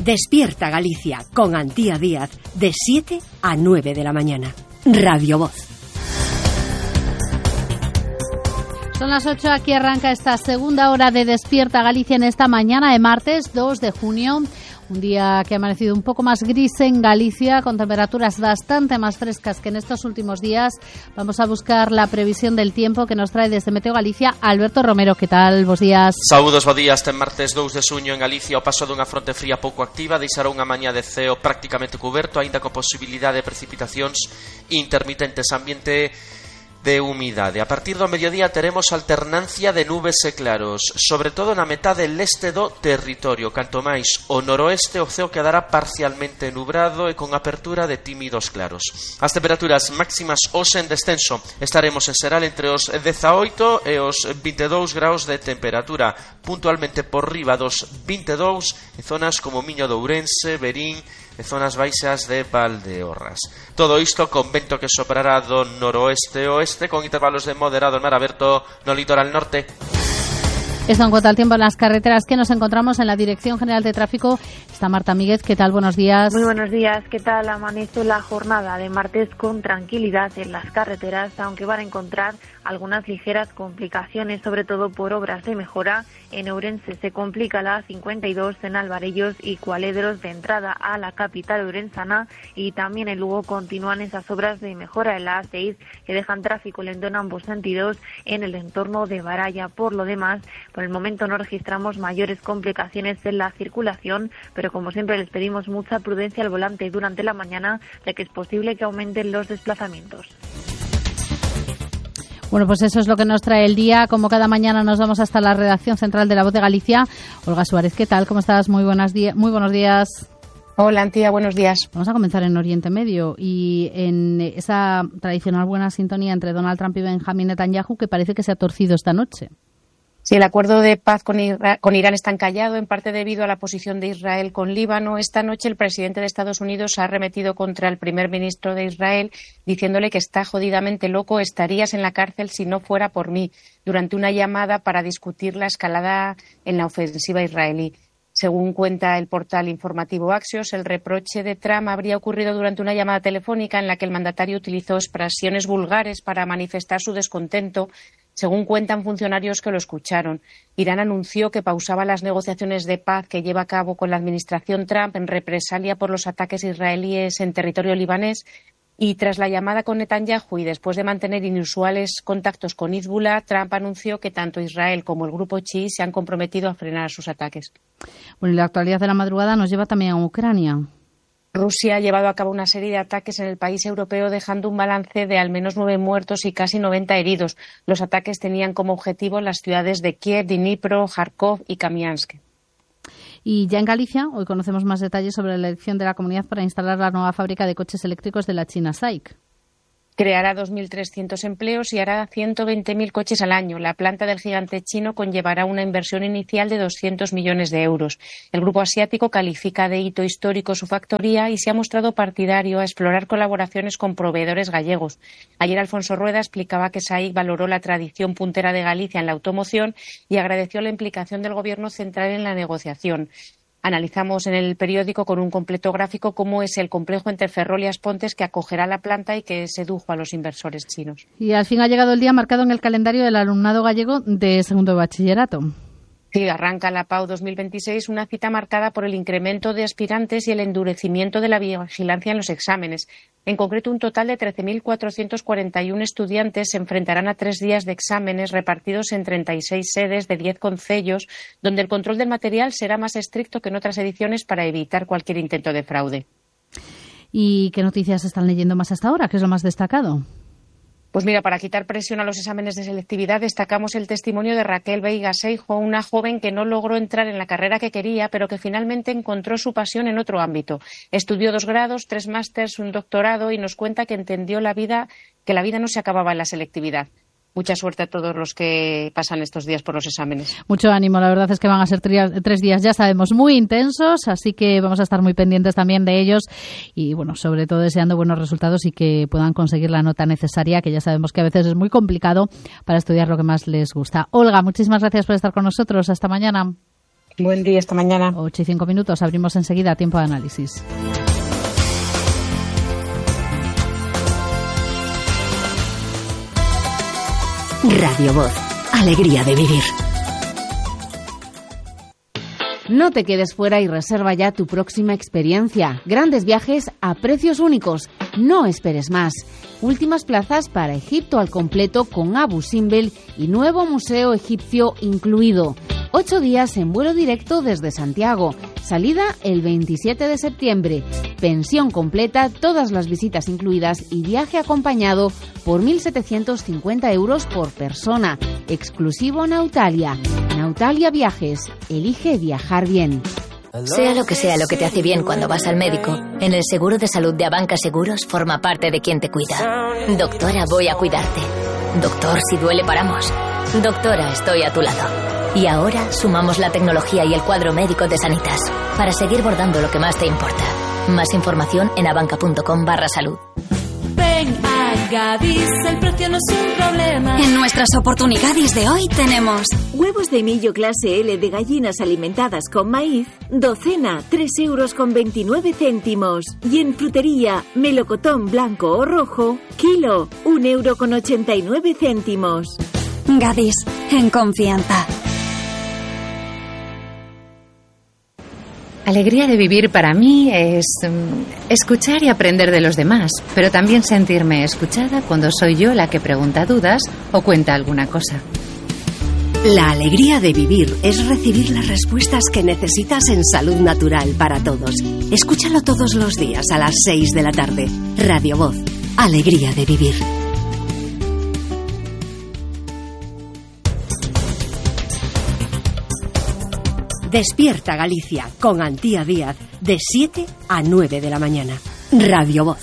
Despierta Galicia con Antía Díaz de 7 a 9 de la mañana. Radio Voz. Son las 8, aquí arranca esta segunda hora de Despierta Galicia en esta mañana de martes 2 de junio. Un día que ha amanecido un poco más gris en Galicia, con temperaturas bastante más frescas que en estos últimos días. Vamos a buscar la previsión del tiempo que nos trae desde Meteo Galicia Alberto Romero. ¿Qué tal? Bos días. Saúdos, bo día. Este martes 2 de xuño en Galicia, o paso dunha fronte fría pouco activa deixará unha mañá de ceo prácticamente cuberto, aínda con posibilidade de precipitacións intermitentes, ambiente de humidade. A partir do mediodía teremos alternancia de nubes e claros, sobre todo na metade leste do territorio. Canto máis o noroeste, o ceo quedará parcialmente nubrado e con apertura de tímidos claros. As temperaturas máximas hoxe en descenso. Estaremos en xeral entre os 18 e os 22 graus de temperatura, puntualmente por riba dos 22 en zonas como Miño de Ourense, Verín e zonas baixas de Valdeorras. Todo isto con vento que soprará do noroeste-oeste, con intervalos de moderado en mar aberto no litoral norte. Esto en cuanto al tiempo en las carreteras que nos encontramos en la Dirección General de Tráfico. Está Marta Míguez. ¿Qué tal? Buenos días. Muy buenos días. ¿Qué tal? Amanece la jornada de martes con tranquilidad en las carreteras, aunque van a encontrar algunas ligeras complicaciones, sobre todo por obras de mejora. En Ourense se complica la 52 en Alvarellos y Cualedros de entrada a la capital ourensana, y también en Lugo continúan esas obras de mejora en la A6 que dejan tráfico lento en ambos sentidos en el entorno de Baralla. Por lo demás, por el momento no registramos mayores complicaciones en la circulación, pero como siempre les pedimos mucha prudencia al volante durante la mañana, ya que es posible que aumenten los desplazamientos. Bueno, pues eso es lo que nos trae el día. Como cada mañana nos vamos hasta la redacción central de La Voz de Galicia. Olga Suárez, ¿qué tal? ¿Cómo estás? Muy buenos días. Hola, Antía, buenos días. Vamos a comenzar en Oriente Medio y en esa tradicional buena sintonía entre Donald Trump y Benjamín Netanyahu, que parece que se ha torcido esta noche. Sí, el acuerdo de paz con Irán está encallado, en parte debido a la posición de Israel con Líbano. Esta noche el presidente de Estados Unidos ha arremetido contra el primer ministro de Israel, diciéndole que está jodidamente loco, estarías en la cárcel si no fuera por mí, durante una llamada para discutir la escalada en la ofensiva israelí. Según cuenta el portal informativo Axios, el reproche de Trump habría ocurrido durante una llamada telefónica en la que el mandatario utilizó expresiones vulgares para manifestar su descontento, según cuentan funcionarios que lo escucharon. Irán anunció que pausaba las negociaciones de paz que lleva a cabo con la administración Trump en represalia por los ataques israelíes en territorio libanés. Y tras la llamada con Netanyahu y después de mantener inusuales contactos con Hezbollah, Trump anunció que tanto Israel como el grupo chií se han comprometido a frenar sus ataques. Bueno, y la actualidad de la madrugada nos lleva también a Ucrania. Rusia ha llevado a cabo una serie de ataques en el país europeo, dejando un balance de al menos 9 muertos y casi 90 heridos. Los ataques tenían como objetivo las ciudades de Kiev, Dnipro, Kharkov y Kamiansk. Y ya en Galicia, hoy conocemos más detalles sobre la elección de la comunidad para instalar la nueva fábrica de coches eléctricos de la china SAIC. Creará 2.300 empleos y hará 120.000 coches al año. La planta del gigante chino conllevará una inversión inicial de 200 millones de euros. El grupo asiático califica de hito histórico su factoría y se ha mostrado partidario a explorar colaboraciones con proveedores gallegos. Ayer Alfonso Rueda explicaba que SAIC valoró la tradición puntera de Galicia en la automoción y agradeció la implicación del Gobierno central en la negociación. Analizamos en el periódico con un completo gráfico cómo es el complejo entre Ferrol y Aspontes que acogerá la planta y que sedujo a los inversores chinos. Y al fin ha llegado el día marcado en el calendario del alumnado gallego de segundo de bachillerato. Sí, arranca la PAU 2026, una cita marcada por el incremento de aspirantes y el endurecimiento de la vigilancia en los exámenes. En concreto, un total de 13.441 estudiantes se enfrentarán a 3 días de exámenes repartidos en 36 sedes de 10 concellos, donde el control del material será más estricto que en otras ediciones para evitar cualquier intento de fraude. ¿Y qué noticias están leyendo más hasta ahora? ¿Qué es lo más destacado? Pues mira, para quitar presión a los exámenes de selectividad destacamos el testimonio de Raquel Veiga Seijo, una joven que no logró entrar en la carrera que quería, pero que finalmente encontró su pasión en otro ámbito. Estudió 2 grados, 3 másters, un doctorado y nos cuenta que entendió que la vida no se acababa en la selectividad. Mucha suerte a todos los que pasan estos días por los exámenes. Mucho ánimo, la verdad es que van a ser 3 días, ya sabemos, muy intensos, así que vamos a estar muy pendientes también de ellos y, bueno, sobre todo deseando buenos resultados y que puedan conseguir la nota necesaria, que ya sabemos que a veces es muy complicado para estudiar lo que más les gusta. Olga, muchísimas gracias por estar con nosotros. Hasta mañana. Buen día, esta mañana. 8:05. Abrimos enseguida Tiempo de Análisis. Radio Voz. Alegría de vivir. No te quedes fuera y reserva ya tu próxima experiencia. Grandes viajes a precios únicos. No esperes más. Últimas plazas para Egipto al completo con Abu Simbel y nuevo museo egipcio incluido. 8 días en vuelo directo desde Santiago. Salida el 27 de septiembre. Pensión completa, todas las visitas incluidas y viaje acompañado por 1.750 euros por persona. Exclusivo Nautalia. Nautalia Viajes. Elige viajar bien. Sea lo que te hace bien cuando vas al médico, en el seguro de salud de Abanca Seguros forma parte de quien te cuida. Doctora, voy a cuidarte. Doctor, si duele paramos. Doctora, estoy a tu lado. Y ahora sumamos la tecnología y el cuadro médico de Sanitas para seguir bordando lo que más te importa. Más información en abanca.com/salud. Ven a Gadis, el precio no es un problema. En nuestras oportunidades de hoy tenemos huevos de millo clase L de gallinas alimentadas con maíz, docena, 3,29 €. Y en frutería, melocotón blanco o rojo, kilo, 1,89 €. Gadis, en confianza. Alegría de vivir para mí es escuchar y aprender de los demás, pero también sentirme escuchada cuando soy yo la que pregunta dudas o cuenta alguna cosa. La alegría de vivir es recibir las respuestas que necesitas en Salud Natural para Todos. Escúchalo todos los días a las 6 de la tarde. Radio Voz. Alegría de vivir. Despierta Galicia con Antía Díaz de 7 a 9 de la mañana. Radio Voz.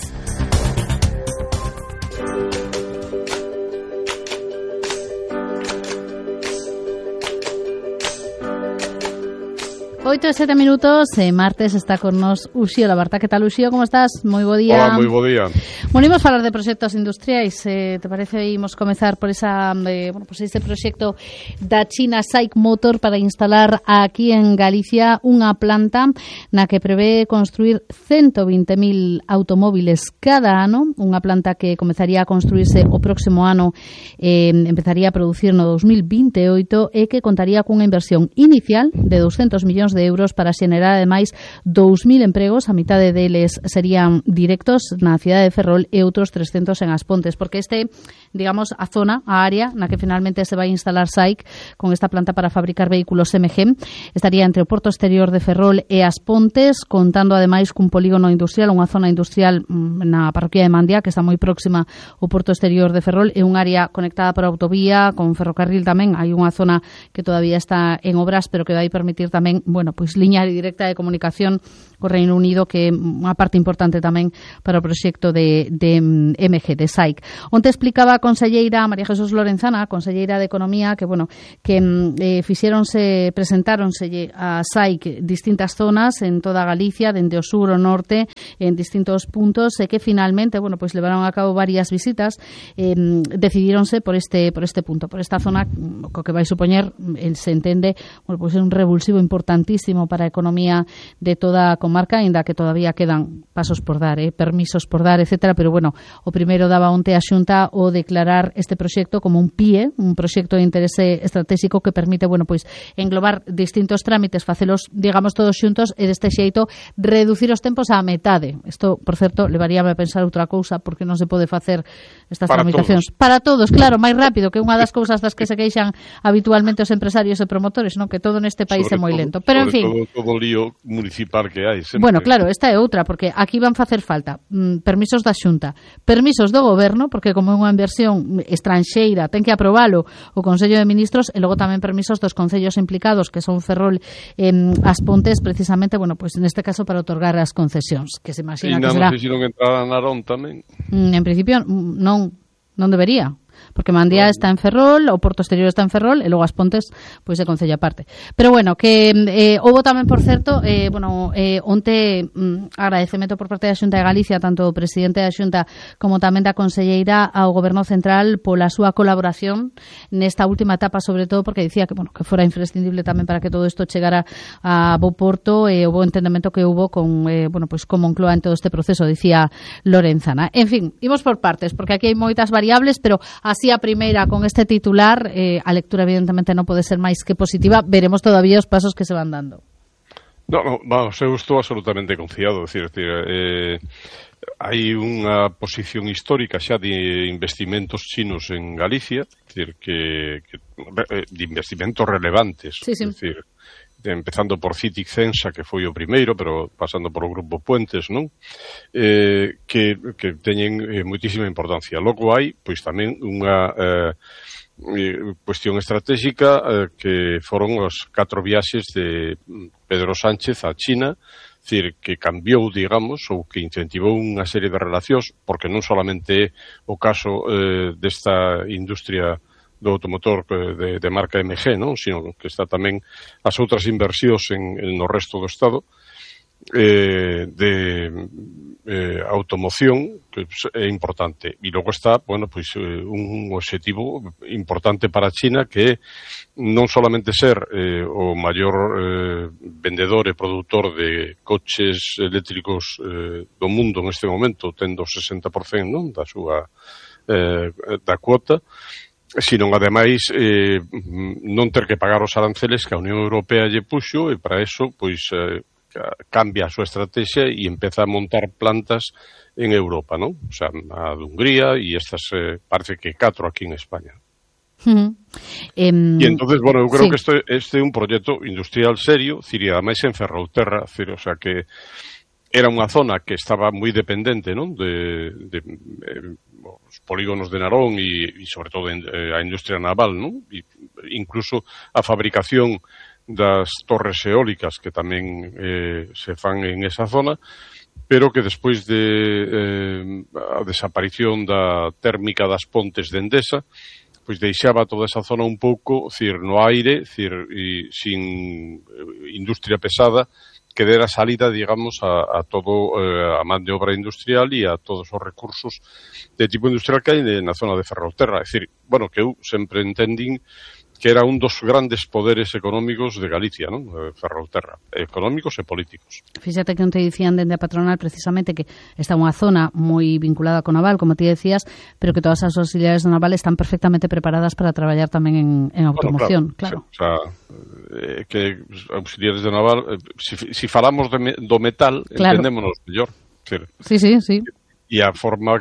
Oito e 7 minutos, martes está con nos Uxío Labarta. Que tal, Uxío? Como estás? Moi bo día. Hola, moi bo día. Bueno, imos falar de proxectos industriais. Te parece imos comezar por este proxecto da China SAIC Motor para instalar aquí en Galicia unha planta na que prevé construir 120.000 automóviles cada ano, unha planta que comezaría a construirse o próximo ano, empezaría a producir no 2028 e que contaría cunha inversión inicial de 200 millóns de euros para xenerar ademais 2.000 empregos, a mitade deles serían directos na cidade de Ferrol e outros 300 en As Pontes, porque digamos, a zona, a área na que finalmente se vai instalar SAIC con esta planta para fabricar vehículos MG, estaría entre o Porto Exterior de Ferrol e As Pontes, contando ademais cun polígono industrial, unha zona industrial na parroquia de Mandia, que está moi próxima ao Porto Exterior de Ferrol, e un área conectada por autovía, con ferrocarril tamén. Hai unha zona que todavía está en obras, pero que vai permitir tamén, pois liña directa de comunicación co Reino Unido, que é unha parte importante tamén para o proxecto de MG, de SAIC. Onte explicaba a conselleira María Jesús Lorenzana, a conselleira de Economía, que presentáronse a SAIC distintas zonas en toda Galicia, dende o sur ao norte, en distintos puntos, e que finalmente, pois levaron a cabo varias visitas, decidíronse por este punto, por esta zona, co que vai supoñer, se entende, pois é un revulsivo importantísimo para a economía de toda a comarca, aínda que todavía quedan pasos por dar, permisos por dar, etcétera, pero o primeiro daba onte a Xunta o declarar este proxecto como un PIE, un proxecto de interese estratégico que permite, pois englobar distintos trámites, facelos, digamos, todos xuntos e deste xeito reducir os tempos á metade. Isto, por certo, levaríame a pensar outra cousa, porque non se pode facer estas tramitacións para todos, claro, máis rápido, que unha das cousas das que se queixan habitualmente os empresarios e promotores, non, que todo neste país é moi lento. Pero en fin, todo lío municipal que hai sempre. Claro, esta é outra, porque aquí van facer falta permisos da Xunta, permisos do Goberno, porque como é unha inversión estranxeira, ten que aprobalo o Consello de Ministros, e logo tamén permisos dos concellos implicados, que son Ferrol e As Pontes, precisamente, pois neste caso para otorgar as concesións, que se imagina que será. Non sei se non entrará Narón tamén. En principio non debería, porque Mandía está en Ferrol, o Porto Exterior está en Ferrol, e logo As Pontes, pois de concello aparte. Pero bueno, que houbo tamén, por certo, onte agradecemento por parte da Xunta de Galicia, tanto o presidente da Xunta como tamén da conselleira ao Goberno Central pola súa colaboración nesta última etapa, sobre todo porque dicía que, que fora imprescindible tamén para que todo isto chegara a bo porto e o bo entendemento que houbo con, con Moncloa en todo este proceso, dicía Lorenzana. En fin, imos por partes, porque aquí hai moitas variables, pero así a primeira con este titular, a lectura evidentemente non pode ser máis que positiva. Veremos todavía os pasos que se van dando. Vamos, eu estou absolutamente confiado, hai unha posición histórica xa de investimentos chinos en Galicia, de investimentos relevantes, empezando por Citic Censa, que foi o primeiro, pero pasando por o Grupo Puentes, non? Que teñen moitísima importancia. Logo hai, pois tamén unha cuestión estratégica que foron os 4 viaxes de Pedro Sánchez a China, que cambiou, digamos, ou que incentivou unha serie de relacións, porque non solamente é o caso desta industria do automotor de marca MG, non? Sino que está tamén as outras inversións no resto do Estado de automoción, que é importante. E logo está, un obxectivo importante para China, que é non solamente ser o maior vendedor e produtor de coches eléctricos do mundo neste momento, tendo o 60%, non, da súa da cuota, sino ademais non ter que pagar os aranceles que a Unión Europea lle puxo, e para eso, cambia a súa estrategia e empeza a montar plantas en Europa, non? O sea, a de Hungría e estas parece que 4 aquí en España. E entonces, eu creo que este é un proxecto industrial serio, e ademais en Ferrolterra, o sea que era unha zona que estaba moi dependente, non? De os polígonos de Narón e sobre todo a industria naval, non? E incluso a fabricación das torres eólicas que tamén se fan en esa zona, pero que despois de a desaparición da térmica das Pontes de Endesa, pois deixaba toda esa zona un pouco, no aire, e sin industria pesada, que dera salida, digamos, a todo a man de obra industrial e a todos os recursos de tipo industrial que hai na zona de Ferrolterra. É dicir, que eu sempre entendín que era un dos grandes poderes económicos de Galicia, non? Ferrolterra, económicos e políticos. Fíxate que onte dicían dende a patronal precisamente que está unha zona moi vinculada co naval, como ti decías, pero que todas as auxiliares do naval están perfectamente preparadas para traballar tamén en automoción, claro. O sea, que auxiliares do naval, si falamos do metal, entendémonos mellor. Sí. E a forma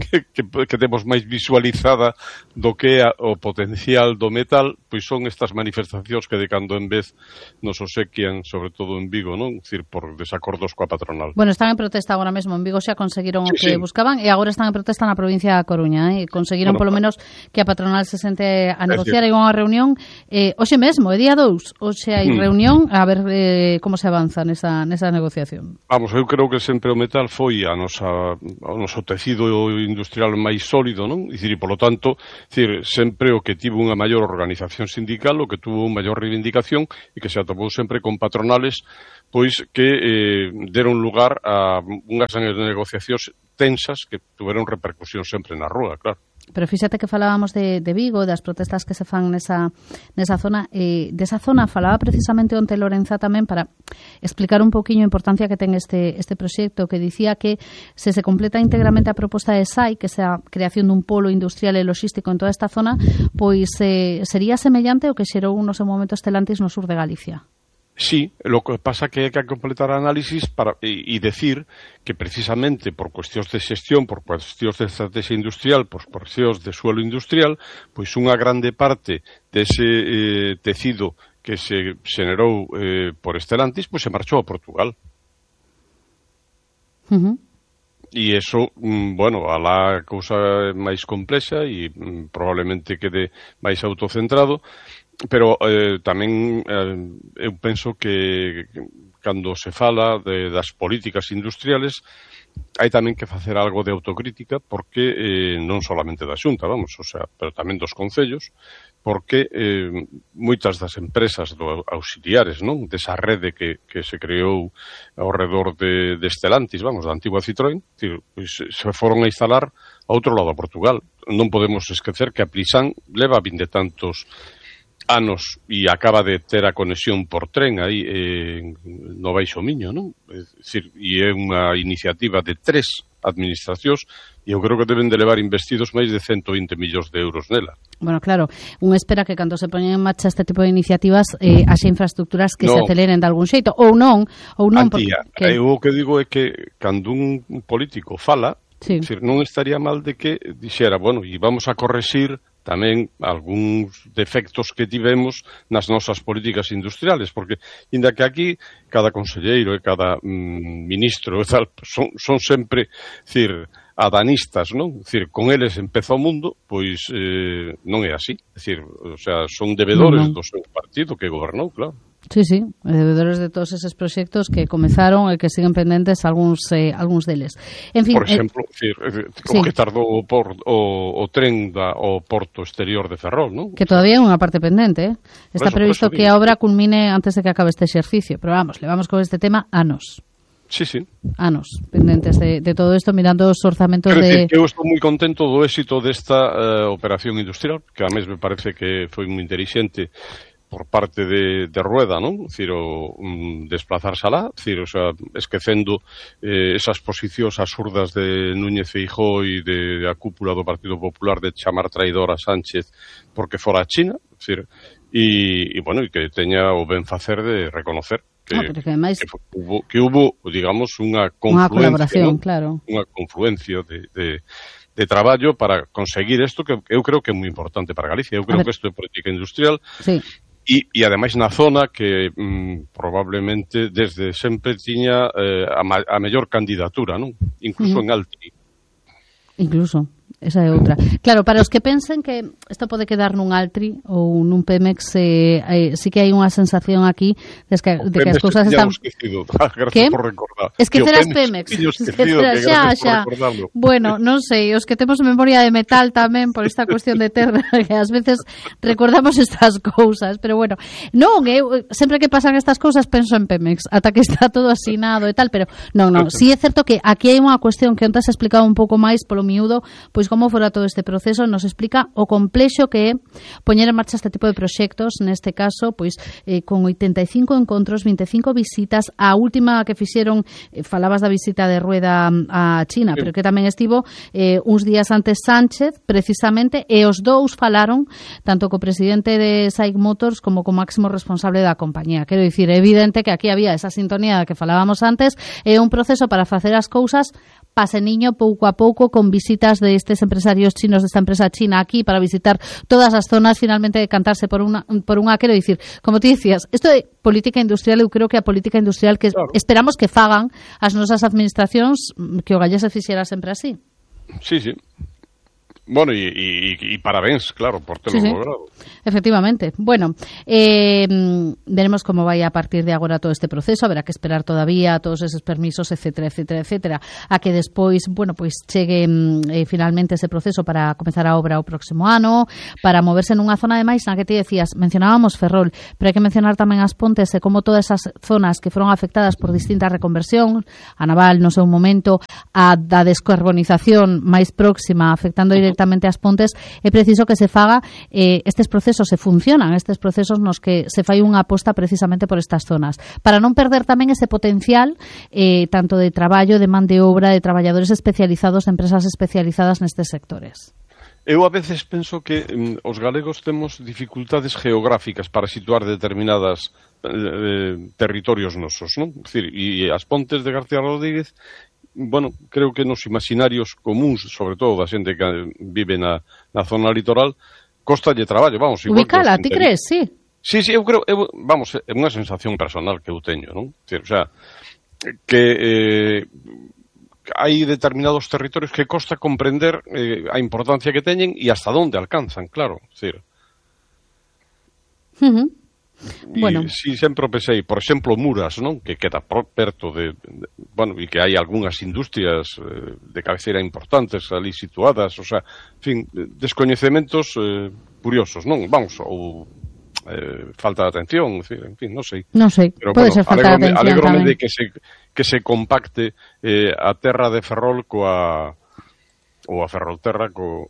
que temos máis visualizada do que é o potencial do metal, pois son estas manifestacións que de cando en vez nos obsequian, sobre todo en Vigo, non? Dicir, por desacordos coa patronal. Bueno, están en protesta agora mesmo en Vigo, xa conseguiron o que buscaban, e agora están en protesta na provincia da Coruña, e conseguiron polo menos que a patronal se sente a negociar e unha reunión hoxe mesmo, é día 2, hoxe hai reunión, a ver como se avanza nesa negociación. Vamos, eu creo que sempre o metal foi o noso tecido industrial máis sólido, non? E polo tanto, sempre o que tivo unha maior organización sindical, o que tuvo unha maior reivindicación e que se atopou sempre con patronales pois que deron lugar a unhas negociacións tensas que tuveron repercusión sempre na rúa, claro. Pero fíxate que falábamos de Vigo, das protestas que se fan nesa zona, desa zona falaba precisamente onte Lorenza tamén para explicar un poquinho a importancia que ten este proxecto, que dicía que se completa íntegramente a proposta de SAI, que sea a creación dun polo industrial e logístico en toda esta zona, pois sería semellante ao que xerou no seu momento Stellantis no sur de Galicia. Sí, lo que pasa que hai que completar a análisis e decir que precisamente por cuestións de xestión, por cuestións de estrategia industrial, por cuestións de suelo industrial, pois unha grande parte dese tecido que se xenerou por Stellantis, pois se marchou a Portugal. E iso, alá a cousa máis complexa e probablemente quede máis autocentrado, Pero tamén eu penso que cando se fala das políticas industriales hai tamén que facer algo de autocrítica porque non solamente da Xunta, pero tamén dos concellos, porque moitas das empresas auxiliares, non, desa rede que se creou ao redor de Stellantis, da antigua Citroën, pois se foron a instalar a outro lado a Portugal. Non podemos esquecer que a Plisán leva 20 e tantos anos e acaba de ter a conexión por tren aí no Baixo Miño, non? E é unha iniciativa de 3 administracións e eu creo que deben de levar investidos máis de 120 millóns de euros nela. Bueno, claro, un espera que cando se poñen en marcha este tipo de iniciativas haxe infraestructuras que se aceleren de algún xeito, ou non, Antía, eu o que digo é que cando un político fala, non estaría mal de que dixera, e vamos a correxir tamén algúns defectos que tivemos nas nosas políticas industriales, porque, inda que aquí, cada conselleiro e cada ministro e tal, son sempre, adanistas, non? Con eles empeza o mundo, pois non é así. Son devedores do seu partido que gobernou, claro. Sí, devedores de todos eses proxectos que comezaron e que siguen pendentes algúns deles. En fin, por exemplo, o que tardou o tren ao porto exterior de Ferrol, non? Que todavía é unha parte pendente, Está previsto que a obra culmine antes de que acabe este exercicio, pero levamos con este tema anos. Sí. Anos pendentes de todo isto, mirando os orzamentos de... Eu estou moi contento do éxito desta operación industrial, que a mes me parece que foi moi inteligente por parte de Rueda, non? Desplazarse alá, esquecendo esas posicións absurdas de Núñez Feijóo e da cúpula do Partido Popular de chamar traidor a Sánchez porque fora a China, e que teña o ben facer de reconocer que hubo, digamos, unha confluencia, claro. Unha confluencia de traballo para conseguir isto que eu creo que é moi importante para Galicia. Eu creo que isto é política industrial. Sí. E ademais na zona que probablemente desde sempre tiña a mellor candidatura, non? Incluso en Altri. Incluso, esa é outra. Claro, para os que pensen que isto pode quedar nun Altri ou nun Pemex, sí que hai unha sensación aquí de que as cousas están... Gracias por recordar. Esquecer as Pemex. Xa. Bueno, non sei, os que temos memoria de metal tamén por esta cuestión de terra, que ás veces recordamos estas cousas, pero bueno, non, sempre que pasan estas cousas penso en Pemex, ata que está todo asinado e tal, pero non, sí é certo que aquí hai unha cuestión que onte se ha explicado un pouco máis polo miúdo, pois como fora todo este proceso, nos explica o complexo que é poñer en marcha este tipo de proxectos, neste caso, pois con 85 encontros, 25 visitas, a última que fixeron, falabas da visita de Rueda a China, pero que tamén estivo uns días antes Sánchez, precisamente, e os dous falaron tanto co presidente de SAIC Motors como co máximo responsable da compañía. Quero dicir, é evidente que aquí había esa sintonía que falábamos antes, é un proceso para facer as cousas paseniño pouco a pouco, con visitas de estes empresarios chinos, desta empresa china aquí, para visitar todas as zonas, finalmente decantarse por unha, quero dicir, como ti dicías, isto é política industrial, eu creo que a política industrial que esperamos que fagan as nosas administracións, que o gallés se fixera sempre así. Sí. Bueno, y parabéns, claro, por terlo logrado. Efectivamente. Bueno, veremos como vai a partir de agora todo este proceso, haberá que esperar todavía todos esos permisos, etcétera, a que despois, pois chegue finalmente ese proceso para comezar a obra o próximo ano, para moverse nunha zona de máis na que ti decías, mencionábamos Ferrol, pero hai que mencionar tamén as Pontes e como todas esas zonas que foron afectadas por distintas reconversións, a naval no seu momento, a da descarbonización máis próxima, afectando directamente as Pontes, é preciso que se faga estes procesos se funcionan, estes procesos nos que se fai unha aposta precisamente por estas zonas, para non perder tamén ese potencial tanto de traballo, de man de obra, de traballadores especializados, de empresas especializadas nestes sectores. Eu a veces penso que os galegos temos dificultades geográficas para situar determinadas territorios nosos, non? E as Pontes de García Rodríguez, creo que nos imaginarios comuns, sobre todo da xente que vive na zona litoral, costalle traballo, ubicala, ti crees, sí? Sí, eu creo, é unha sensación personal que eu teño, non? O sea, que hai determinados territorios que costa comprender a importancia que teñen e hasta onde alcanzan, claro, Bueno. Si sempre pensei, por exemplo, Muras, non? Que queda perto bueno, e que hai algunhas industrias de cabeceira importantes ali situadas, o sea, en fin, descoñecementos curiosos, non? Vamos, ou falta de atención, en fin, non sei. Non sei, pero, pode ser falta de atención alegrome tamén. de que se compacte a terra de Ferrol ou a Ferrolterra